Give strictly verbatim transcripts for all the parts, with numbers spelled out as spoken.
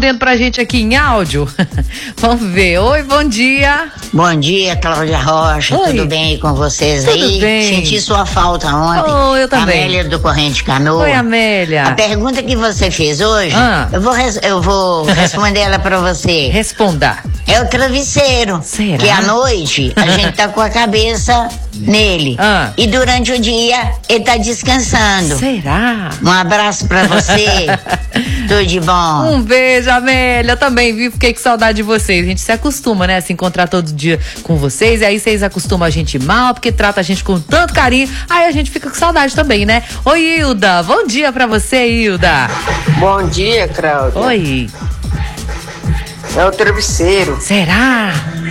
respondendo pra gente aqui em áudio. Vamos ver. Oi, bom dia. Bom dia, Cláudia Rocha. Oi. Tudo bem com vocês Tudo aí? bem. Senti sua falta ontem. Oh, eu também. Amélia do Corrente Canoa. Oi, Amélia. A pergunta que você fez hoje, Ah. eu vou, res- eu vou responder ela pra você. Responda. É o travesseiro. Será? Que à noite a gente tá com a cabeça nele. Ah. E durante o dia ele tá descansando. Será? Um abraço pra você. Tudo de bom. Um beijo, Amélia. Eu também, viu? Fiquei com saudade de vocês. A gente se acostuma, né? A se encontrar todo dia com vocês. E aí vocês acostumam a gente mal, porque trata a gente com tanto carinho. Aí a gente fica com saudade também, né? Oi, Hilda. Bom dia pra você, Hilda. Bom dia, Cláudia. Oi. É o travesseiro. Será?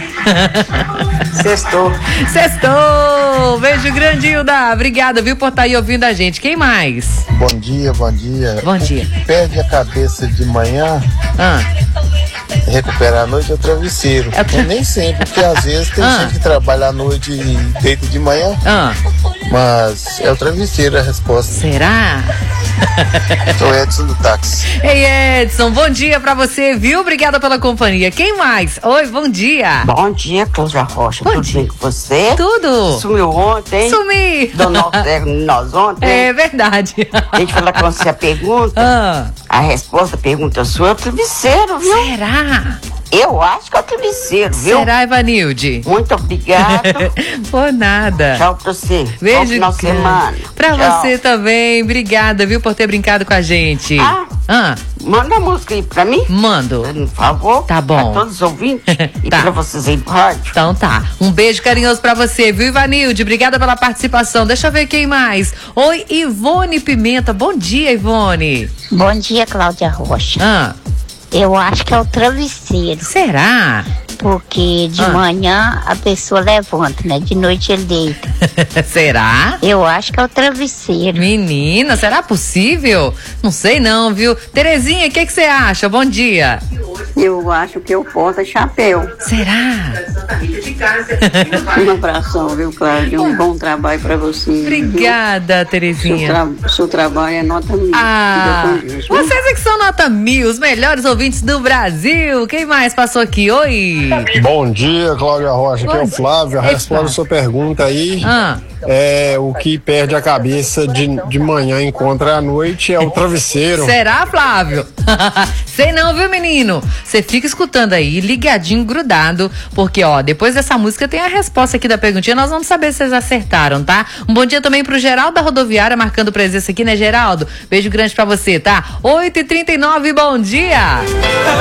Sextou. Sextou! Beijo grande, Hilda. Obrigada, viu, por estar aí ouvindo a gente. Quem mais? Bom dia, bom dia. Bom dia. O que perde a cabeça de manhã, Ah, recuperar a noite é o travesseiro. É o tra- E nem sempre, porque às vezes tem Ah. gente que trabalha à noite e deita de manhã, ah. mas é o travesseiro a resposta. Será? Sou Edson do táxi. Ei, Edson, bom dia pra você, viu? Obrigada pela companhia. Quem mais? Oi, bom dia. Bom dia, Cláudia Rocha. Bom Tudo dia. bem com você? Tudo? Sumiu ontem. Sumi. Do nosso nós ontem. É verdade. Deixa eu falar com você a pergunta. Ah, A resposta da pergunta sua é o travesseiro, viu? será? Eu acho que é o travesseiro, viu? Será, Ivanilde? Muito obrigado. Por nada. Tchau pra você. Bom Beijo final de grande. semana. Pra Tchau. você também. Obrigada, viu, por ter brincado com a gente. Ah. Ah, Manda a música aí pra mim. mando. Por favor. Tá bom. Pra todos os ouvintes. E Tá. pra vocês aí do rádio. Então tá. Um beijo carinhoso pra você, viu, Ivanilde? Obrigada pela participação. Deixa eu ver quem mais. Oi, Ivone Pimenta. Bom dia, Ivone. Bom dia, Cláudia Rocha. Ah, Eu acho que é o travesseiro, será? porque de Ah. manhã a pessoa levanta, né? De noite ele deita. Será? Eu acho que é o travesseiro. Menina, será possível? Não sei não, viu? Terezinha, o que que você acha? Bom dia. Eu acho que eu porta-chapéu. Será? Um abração, viu, Cláudia? Um bom trabalho pra você. Obrigada, Seu, Terezinha. tra... Seu trabalho é nota mil. Ah, Fica com Deus, viu? vocês é que são nota mil, os melhores ouvintes do Brasil. Quem mais passou aqui? Oi. Bom dia, Cláudia Rocha. Aqui é o Flávio. A Ei, resposta Flávio. à sua pergunta aí Ah, é o que perde a cabeça de, de manhã encontra à noite é o travesseiro. será, Flávio? Sei não, viu, menino? Você fica escutando aí, ligadinho, grudado, porque, ó, depois dessa música tem a resposta aqui da perguntinha, nós vamos saber se vocês acertaram, tá? Um bom dia também pro Geraldo da Rodoviária, marcando presença aqui, né, Geraldo? Beijo grande pra você, tá? oito e trinta e nove, bom dia!